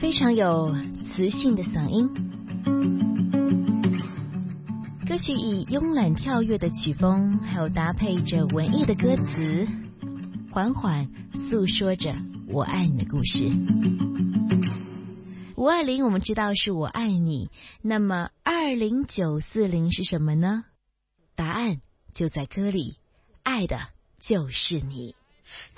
非常有磁性的嗓音。歌曲以慵懒跳跃的曲风，还有搭配着文艺的歌词，缓缓诉说着我爱你的故事。520我们知道是我爱你，那么20940是什么呢？答案就在歌里，爱的就是你。